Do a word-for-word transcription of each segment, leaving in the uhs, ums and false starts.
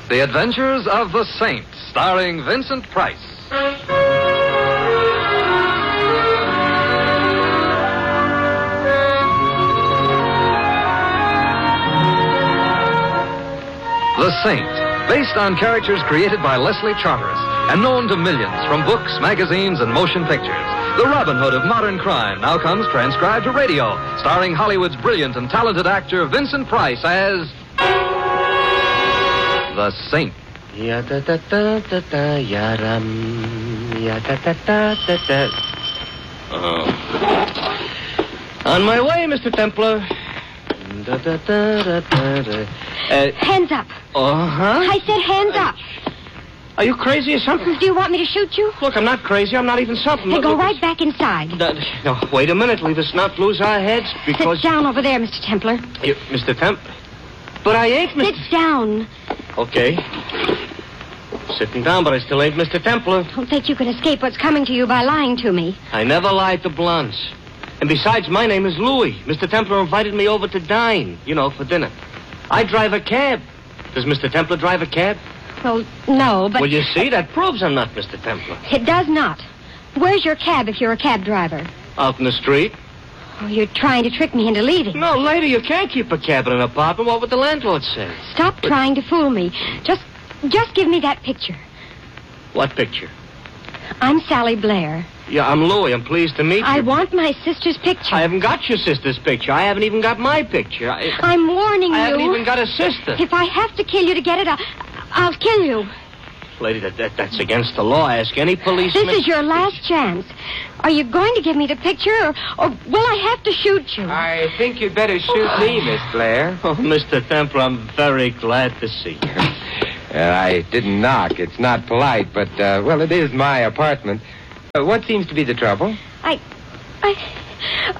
The Adventures of the Saint, starring Vincent Price. The Saint, based on characters created by Leslie Charteris and known to millions from books, magazines, and motion pictures. The Robin Hood of modern crime now comes transcribed to radio, starring Hollywood's brilliant and talented actor Vincent Price as The Saint. Ya da da da da da ya ram ya da da da da da. Oh. On my way, Mister Templar. Da da da da da da. Uh, hands up. Uh huh. I said hands up. Are you crazy or something? Do you want me to shoot you? Look, I'm not crazy. I'm not even something. Hey, look, go look, right look. back inside. No, no, wait a minute. Leave us not lose our heads because... Sit down over there, Mister Templar. You, Mister Temp? But I ain't Mister Sit down. Okay. Sitting down, but I still ain't Mister Templar. Don't think you can escape what's coming to you by lying to me. I never lied to blondes. And besides, my name is Louis. Mister Templar invited me over to dine, you know, for dinner. I drive a cab. Does Mister Templar drive a cab? Well, no, but... Well, you see, that proves I'm not Mister Templar. It does not. Where's your cab if you're a cab driver? Out in the street. Oh, you're trying to trick me into leaving. No, lady, you can't keep a cab in an apartment. What would the landlord say? Stop but... trying to fool me. Just, just give me that picture. What picture? I'm Sally Blair. Yeah, I'm Louis. I'm pleased to meet you. I want my sister's picture. I haven't got your sister's picture. I haven't even got my picture. I... I'm warning I you. I haven't even got a sister. If I have to kill you to get it, I'll, I'll kill you. Lady, that, that that's against the law. Ask any policeman. This is your last chance. Are you going to give me the picture, or, or will I have to shoot you? I think you'd better shoot me, Miss Blair. Oh, Mister Templar, I'm very glad to see you. Uh, I didn't knock. It's not polite, but, uh, well, it is my apartment. Uh, what seems to be the trouble? I... I...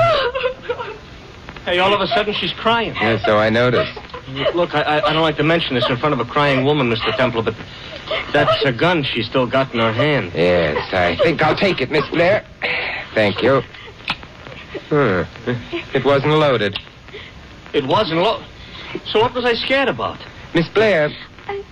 Oh. Hey, all of a sudden she's crying. Yeah, so I noticed. Look, I, I don't like to mention this in front of a crying woman, Mister Templar, but that's a gun she's still got in her hand. Yes, I think I'll take it, Miss Blair. Thank you. Hmm. It wasn't loaded. It wasn't loaded? So what was I scared about? Miss Blair... I,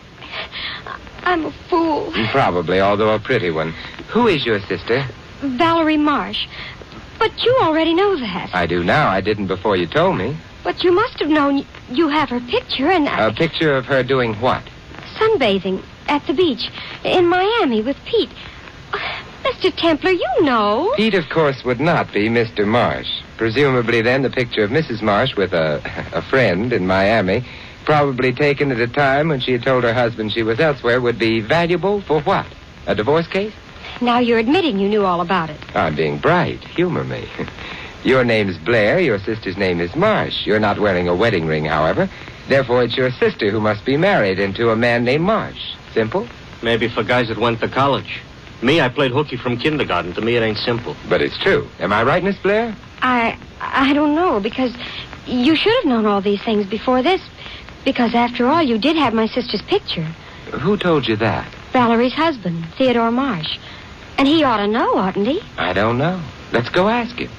I'm a fool. Probably, although a pretty one. Who is your sister? Valerie Marsh. But you already know that. I do now. I didn't before you told me. But you must have known you have her picture and... I... A picture of her doing what? Sunbathing at the beach in Miami with Pete. Mister Templar, you know. Pete, of course, would not be Mister Marsh. Presumably, then, the picture of Missus Marsh with a, a friend in Miami, probably taken at a time when she had told her husband she was elsewhere, would be valuable for what? A divorce case? Now you're admitting you knew all about it. I'm being bright. Humor me. Your name's Blair. Your sister's name is Marsh. You're not wearing a wedding ring, however. Therefore, it's your sister who must be married into a man named Marsh. Simple? Maybe for guys that went to college. Me, I played hooky from kindergarten. To me, it ain't simple. But it's true. Am I right, Miss Blair? I... I don't know, because you should have known all these things before this. Because, after all, you did have my sister's picture. Who told you that? Valerie's husband, Theodore Marsh. And he ought to know, oughtn't he? I don't know. Let's go ask him.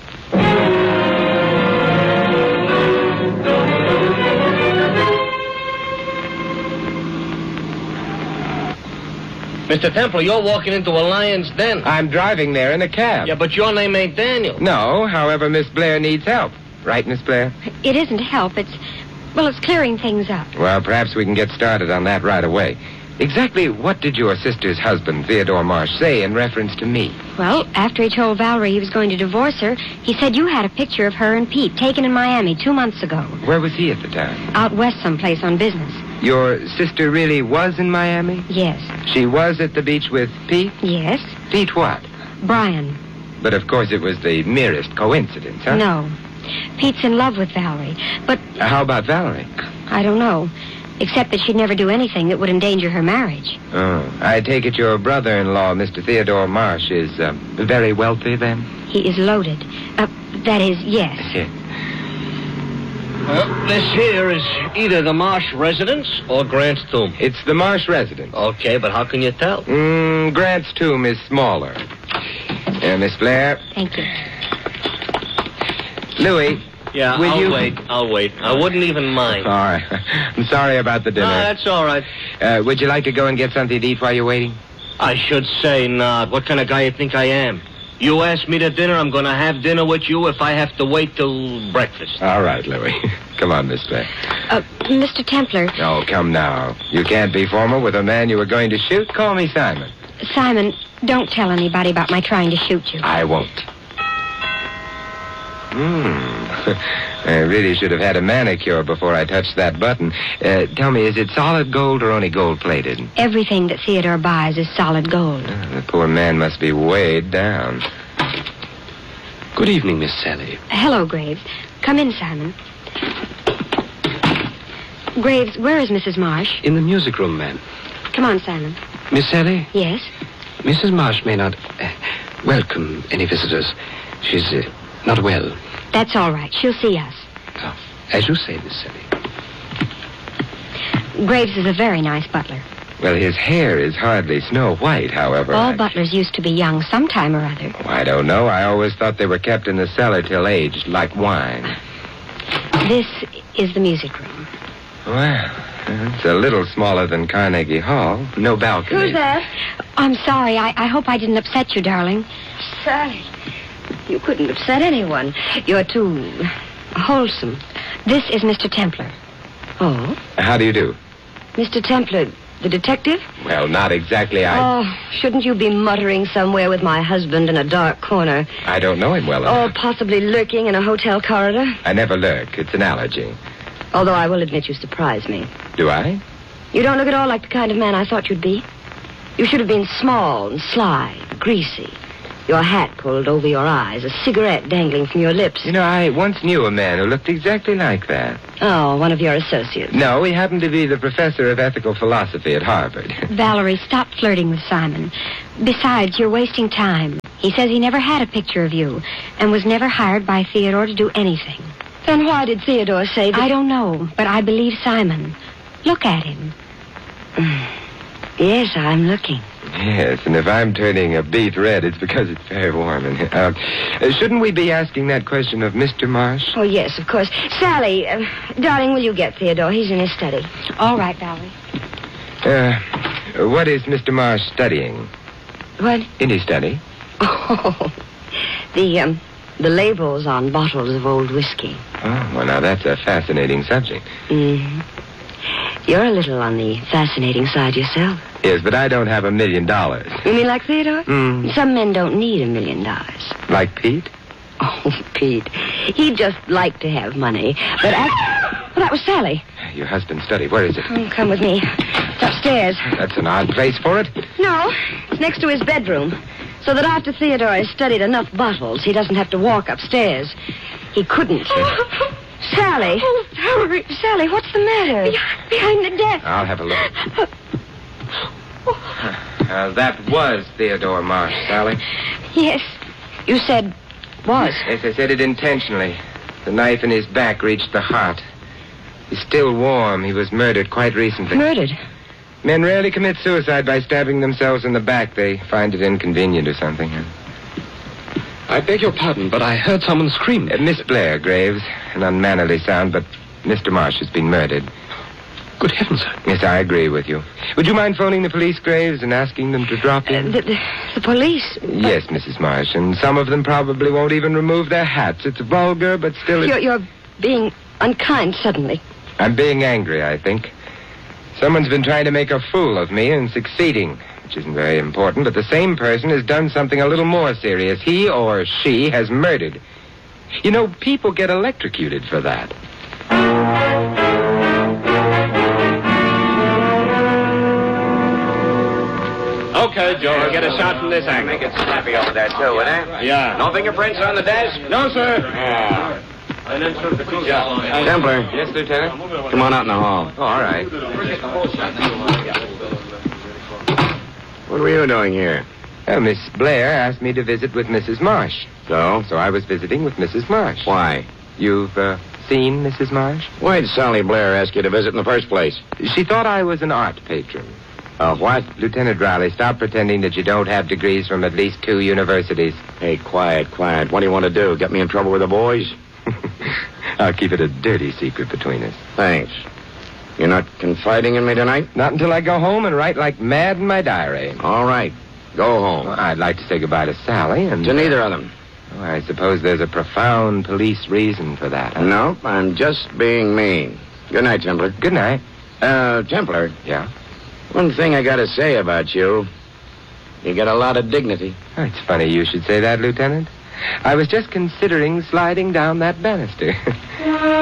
Mister Templar, you're walking into a lion's den. I'm driving there in a cab. Yeah, but your name ain't Daniel. No, however, Miss Blair needs help. Right, Miss Blair? It isn't help. It's... Well, it's clearing things up. Well, perhaps we can get started on that right away. Exactly what did your sister's husband, Theodore Marsh, say in reference to me? Well, after he told Valerie he was going to divorce her, he said you had a picture of her and Pete taken in Miami two months ago. Where was he at the time? Out west someplace on business. Your sister really was in Miami? Yes. She was at the beach with Pete? Yes. Pete what? Brian. But of course it was the merest coincidence, huh? No. Pete's in love with Valerie, but... Uh, how about Valerie? I don't know. Except that she'd never do anything that would endanger her marriage. Oh. I take it your brother-in-law, Mister Theodore Marsh, is uh, very wealthy, then? He is loaded. Uh, that is, yes. Well, this here is either the Marsh residence or Grant's tomb. It's the Marsh residence. Okay, but how can you tell? Mm, Grant's tomb is smaller. Uh, Miss Blair. Thank you. Louis, Yeah, Will I'll you? wait. I'll wait. I wouldn't even mind. All right. I'm sorry about the dinner. No, that's all right. Uh, would you like to go and get something to eat while you're waiting? I should say not. What kind of guy you think I am? You ask me to dinner, I'm going to have dinner with you if I have to wait till breakfast. All right, Louis. Come on, Miss Blair. Uh, Mister Templar, Oh, come now. You can't be formal with a man you were going to shoot. Call me Simon. Simon, don't tell anybody about my trying to shoot you. I won't. Hmm. I really should have had a manicure before I touched that button. Uh, tell me, is it solid gold or only gold-plated? Everything that Theodore buys is solid gold. Uh, the poor man must be weighed down. Good evening, Miss Sally. Hello, Graves. Come in, Simon. Graves, where is Missus Marsh? In the music room, ma'am. Come on, Simon. Miss Sally, Yes? Missus Marsh may not uh, welcome any visitors. She's uh, not well. That's all right. She'll see us. Oh, as you say, Miss Sally. Graves is a very nice butler. Well, his hair is hardly snow white, however. All I... butlers used to be young sometime or other. Oh, I don't know. I always thought they were kept in the cellar till aged, like wine. This is the music room. Well, it's a little smaller than Carnegie Hall. No balcony. Who's that? I'm sorry. I, I hope I didn't upset you, darling. Sally, you couldn't upset anyone. You're too wholesome. This is Mister Templar. Oh? How do you do? Mister Templar, the detective? Well, not exactly. I Oh, shouldn't you be muttering somewhere with my husband in a dark corner? I don't know him well Or enough. possibly lurking in a hotel corridor? I never lurk. It's an allergy. Although I will admit you surprise me. Do I? You don't look at all like the kind of man I thought you'd be. You should have been small and sly, greasy. Your hat pulled over your eyes, a cigarette dangling from your lips. You know, I once knew a man who looked exactly like that. Oh, one of your associates. No, he happened to be the professor of ethical philosophy at Harvard. Valerie, stop flirting with Simon. Besides, you're wasting time. He says he never had a picture of you and was never hired by Theodore to do anything. Then why did Theodore say that? I don't know, but I believe Simon. Look at him. Yes, I'm looking. Yes, and if I'm turning a beet red, it's because it's very warm in here. Uh, uh, shouldn't we be asking that question of Mister Marsh? Oh, yes, of course. Sally, uh, darling, will you get Theodore? He's in his study. All right, Valerie. Uh, what is Mister Marsh studying? What? In his study? Oh, the, um, the labels on bottles of old whiskey. Oh, well, now that's a fascinating subject. Mm-hmm. You're a little on the fascinating side yourself. Yes, but I don't have a million dollars. You mean like Theodore? Mm. Some men don't need a million dollars. Like Pete? Oh, Pete. He'd just like to have money. But I... Well, that was Sally. Your husband's study. Where is it? Oh, come with me. It's upstairs. That's an odd place for it. No, it's next to his bedroom. So that after Theodore has studied enough bottles, he doesn't have to walk upstairs. He couldn't. Sally. Oh, Valerie. Sally, what's the matter? Behind the desk. I'll have a look. Uh, that was Theodore Marsh, Sally. Yes. You said was. Yes, I said it intentionally. The knife in his back reached the heart. He's still warm. He was murdered quite recently. Murdered? Men rarely commit suicide by stabbing themselves in the back. They find it inconvenient or something. I beg your pardon, but I heard someone scream. Uh, Miss Blair, Graves. An unmannerly sound, but Mister Marsh has been murdered. Good heavens, sir. Yes, I agree with you. Would you mind phoning the police, Graves, and asking them to drop Uh, in? the, the, the police? Yes, Missus Marsh, and some of them probably won't even remove their hats. It's vulgar, but still... You're, It's... you're being unkind suddenly. I'm being angry, I think. Someone's been trying to make a fool of me and succeeding, which isn't very important, but the same person has done something a little more serious. He or she has murdered. You know, people get electrocuted for that. Okay, Joe, get a shot from this angle. Make it snappy over there, too, would it? Yeah. No fingerprints on the desk? No, sir. Yeah. Templar. Yes, Lieutenant? Come on out in the hall. Oh, all right. What were you doing here? Well, Miss Blair asked me to visit with Missus Marsh. So? So I was visiting with Missus Marsh. Why? You've uh, seen Missus Marsh? Why'd Sally Blair ask you to visit in the first place? She thought I was an art patron. Uh, what? Lieutenant Riley, stop pretending that you don't have degrees from at least two universities. Hey, quiet, quiet. What do you want to do? Get me in trouble with the boys? I'll keep it a dirty secret between us. Thanks. You're not confiding in me tonight? Not until I go home and write like mad in my diary. All right. Go home. Well, I'd like to say goodbye to Sally and... To neither of them. Oh, I suppose there's a profound police reason for that. Huh? No, I'm just being mean. Good night, Templar. Good night. Uh, Templar, Yeah? one thing I gotta say about you. You got a lot of dignity. Oh, it's funny you should say that, Lieutenant. I was just considering sliding down that banister.